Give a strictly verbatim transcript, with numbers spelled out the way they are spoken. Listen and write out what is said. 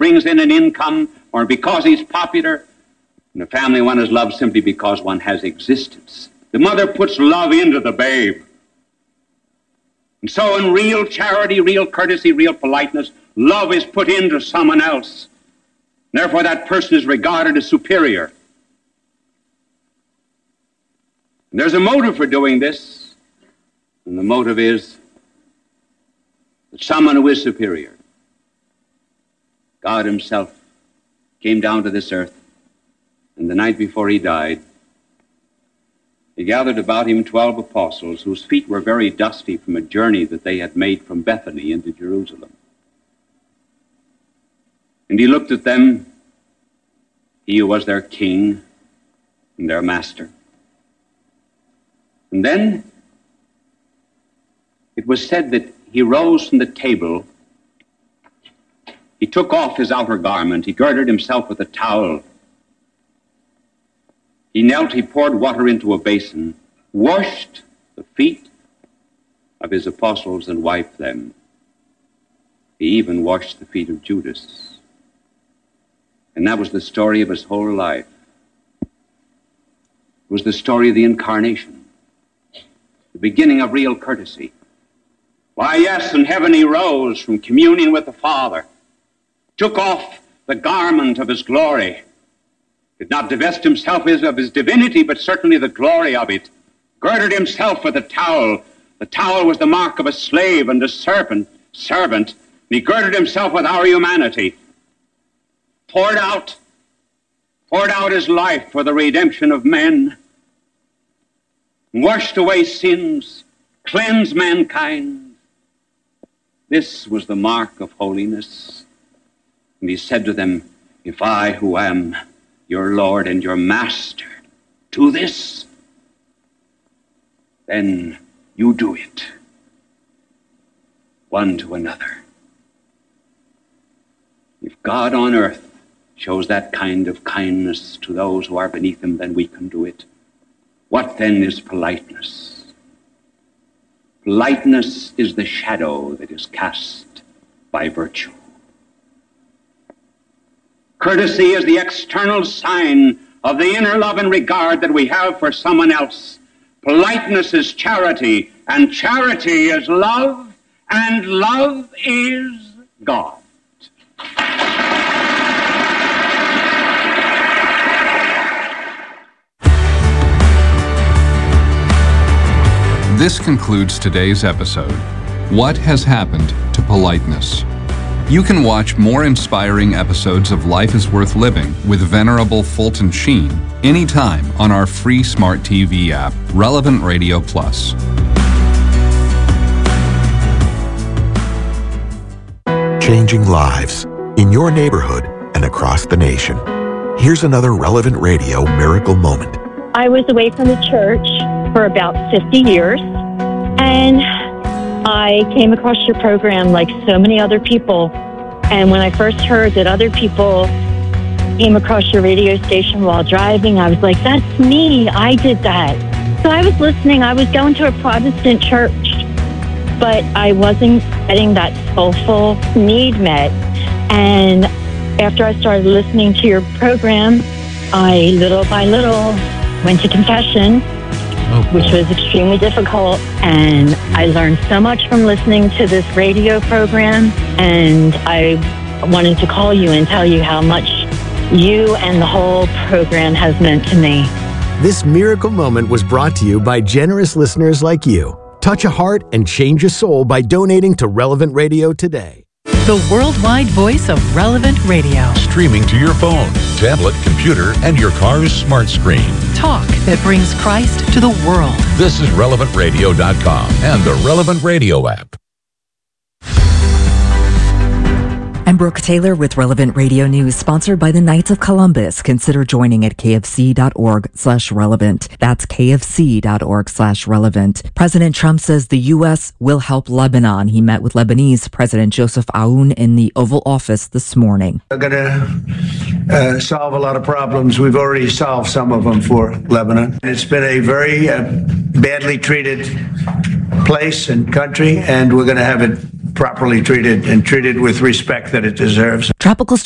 brings in an income or because he's popular. In a family, one is loved simply because one has existence. The mother puts love into the babe. And so in real charity, real courtesy, real politeness, love is put into someone else. Therefore, that person is regarded as superior. And there's a motive for doing this, and the motive is that someone who is superior, God himself, came down to this earth, and the night before he died, he gathered about him twelve apostles whose feet were very dusty from a journey that they had made from Bethany into Jerusalem. And he looked at them, he who was their king and their master. And then it was said that he rose from the table, he took off his outer garment, he girded himself with a towel, he knelt, he poured water into a basin, washed the feet of his apostles and wiped them. He even washed the feet of Judas. And that was the story of his whole life. It was the story of the incarnation, the beginning of real courtesy. Why, yes, in heaven he rose from communion with the Father, took off the garment of his glory, did not divest himself of his divinity, but certainly the glory of it, girded himself with a towel. The towel was the mark of a slave and a servant, servant. And he girded himself with our humanity, poured out, poured out his life for the redemption of men, washed away sins, cleansed mankind. This was the mark of holiness. And he said to them, if I, who am your Lord and your Master, do this, then you do it, one to another. If God on earth shows that kind of kindness to those who are beneath him, then we can do it. What then is politeness? Politeness is the shadow that is cast by virtue. Courtesy is the external sign of the inner love and regard that we have for someone else. Politeness is charity, and charity is love, and love is God. This concludes today's episode. What has happened to politeness? You can watch more inspiring episodes of Life is Worth Living with Venerable Fulton Sheen anytime on our free smart T V app, Relevant Radio Plus. Changing lives in your neighborhood and across the nation. Here's another Relevant Radio miracle moment. I was away from the church for about fifty years, and I came across your program like so many other people. And when I first heard that other people came across your radio station while driving, I was like, that's me. I did that. So I was listening. I was going to a Protestant church, but I wasn't getting that soulful need met. And after I started listening to your program, I, little by little, went to confession, oh, which was extremely difficult. And I learned so much from listening to this radio program. And I wanted to call you and tell you how much you and the whole program has meant to me. This miracle moment was brought to you by generous listeners like you. Touch a heart and change a soul by donating to Relevant Radio today. The worldwide voice of Relevant Radio. Streaming to your phone, tablet, computer, and your car's smart screen. Talk that brings Christ to the world. This is relevant radio dot com and the Relevant Radio app. I'm Brooke Taylor with Relevant Radio News, sponsored by the Knights of Columbus. Consider joining at kfc.org slash relevant. That's kfc.org slash relevant. President Trump says the U S will help Lebanon. He met with Lebanese President Joseph Aoun in the Oval Office this morning. We're going to uh, solve a lot of problems. We've already solved some of them for Lebanon. It's been a very uh, badly treated place and country, and we're going to have it properly treated and treated with respect that it deserves. Tropical